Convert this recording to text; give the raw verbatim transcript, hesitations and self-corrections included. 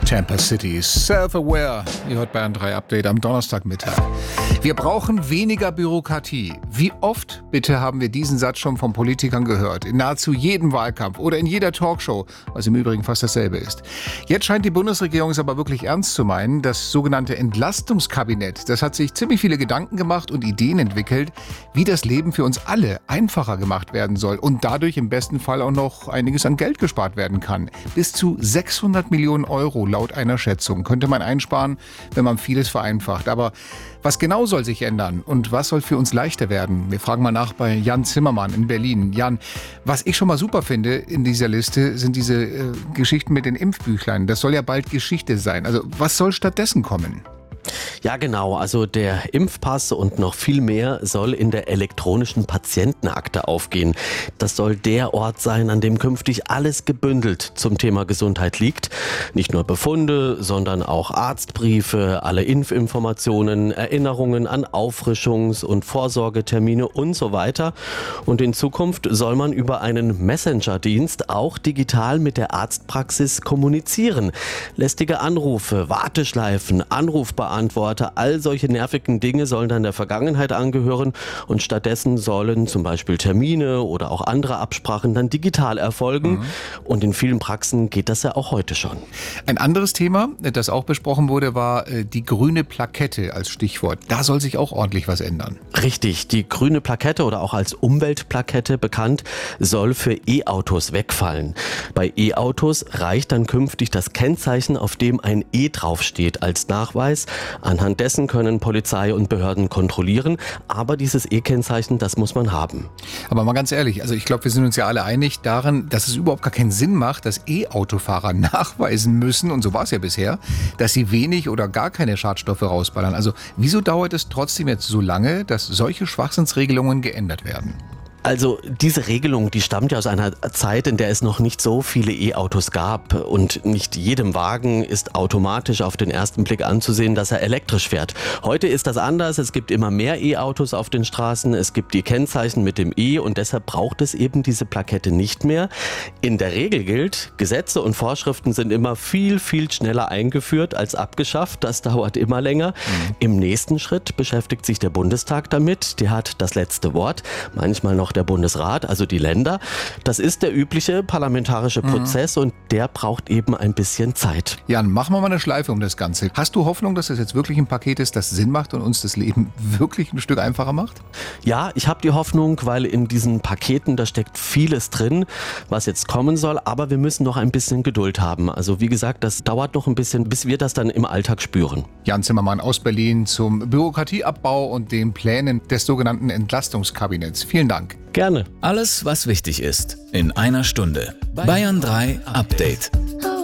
Tampa City, Self-Aware. Ihr hört Bayern drei Update am Donnerstagmittag. Wir brauchen weniger Bürokratie. Wie oft, bitte, haben wir diesen Satz schon von Politikern gehört? In nahezu jedem Wahlkampf oder in jeder Talkshow, was im Übrigen fast dasselbe ist. Jetzt scheint die Bundesregierung es aber wirklich ernst zu meinen. Das sogenannte Entlastungskabinett, das hat sich ziemlich viele Gedanken gemacht und Ideen entwickelt, wie das Leben für uns alle einfacher gemacht werden soll und dadurch im besten Fall auch noch einiges an Geld gespart werden kann. Bis zu sechshundert Millionen Euro laut einer Schätzung könnte man einsparen, wenn man vieles vereinfacht. Aber was genau soll sich ändern und was soll für uns leichter werden? Wir fragen mal nach bei Jan Zimmermann in Berlin. Jan, was ich schon mal super finde in dieser Liste, sind diese äh, Geschichten mit den Impfbüchlein. Das soll ja bald Geschichte sein. Also was soll stattdessen kommen? Ja, genau. Also der Impfpass und noch viel mehr soll in der elektronischen Patientenakte aufgehen. Das soll der Ort sein, an dem künftig alles gebündelt zum Thema Gesundheit liegt. Nicht nur Befunde, sondern auch Arztbriefe, alle Impfinformationen, Erinnerungen an Auffrischungs- und Vorsorgetermine und so weiter. Und in Zukunft soll man über einen Messenger-Dienst auch digital mit der Arztpraxis kommunizieren. Lästige Anrufe, Warteschleifen, Anrufbeantworter, all solche nervigen Dinge sollen dann der Vergangenheit angehören und stattdessen sollen zum Beispiel Termine oder auch andere Absprachen dann digital erfolgen. Mhm. Und in vielen Praxen geht das ja auch heute schon. Ein anderes Thema, das auch besprochen wurde, war die grüne Plakette als Stichwort. Da soll sich auch ordentlich was ändern. Richtig, die grüne Plakette oder auch als Umweltplakette bekannt, soll für E-Autos wegfallen. Bei E-Autos reicht dann künftig das Kennzeichen, auf dem ein E draufsteht, als Nachweis. Anhand dessen können Polizei und Behörden kontrollieren, aber dieses E-Kennzeichen, das muss man haben. Aber mal ganz ehrlich, also ich glaube, wir sind uns ja alle einig daran, dass es überhaupt gar keinen Sinn macht, dass E-Autofahrer nachweisen müssen, und so war es ja bisher, dass sie wenig oder gar keine Schadstoffe rausballern. Also wieso dauert es trotzdem jetzt so lange, dass solche Schwachsinnsregelungen geändert werden? Also diese Regelung, die stammt ja aus einer Zeit, in der es noch nicht so viele E-Autos gab und nicht jedem Wagen ist automatisch auf den ersten Blick anzusehen, dass er elektrisch fährt. Heute ist das anders, es gibt immer mehr E-Autos auf den Straßen, es gibt die Kennzeichen mit dem E und deshalb braucht es eben diese Plakette nicht mehr. In der Regel gilt, Gesetze und Vorschriften sind immer viel, viel schneller eingeführt als abgeschafft, das dauert immer länger. Mhm. Im nächsten Schritt beschäftigt sich der Bundestag damit, der hat das letzte Wort, manchmal noch der Bundesrat, also die Länder. Das ist der übliche parlamentarische Prozess mhm. und der braucht eben ein bisschen Zeit. Jan, machen wir mal eine Schleife um das Ganze. Hast du Hoffnung, dass das jetzt wirklich ein Paket ist, das Sinn macht und uns das Leben wirklich ein Stück einfacher macht? Ja, ich habe die Hoffnung, weil in diesen Paketen, da steckt vieles drin, was jetzt kommen soll, aber wir müssen noch ein bisschen Geduld haben. Also wie gesagt, das dauert noch ein bisschen, bis wir das dann im Alltag spüren. Jan Zimmermann aus Berlin zum Bürokratieabbau und den Plänen des sogenannten Entlastungskabinetts. Vielen Dank. Gerne. Alles, was wichtig ist, in einer Stunde. Bayern drei Update.